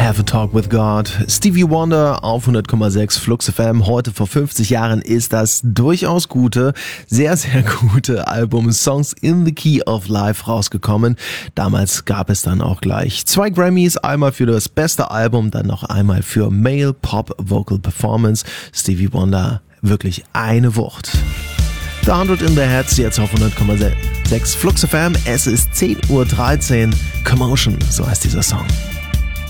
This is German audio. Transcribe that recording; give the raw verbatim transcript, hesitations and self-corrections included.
Have a Talk with God. Stevie Wonder auf hundert Komma sechs Flux F M. Heute vor fünfzig Jahren ist das durchaus gute, sehr, sehr gute Album Songs in the Key of Life rausgekommen. Damals gab es dann auch gleich zwei Grammys, einmal für das beste Album, dann noch einmal für Male Pop Vocal Performance. Stevie Wonder, wirklich eine Wucht. The Hundred in the Heads jetzt auf hundert Komma sechs Flux F M. Es ist zehn Uhr dreizehn. Commotion, so heißt dieser Song.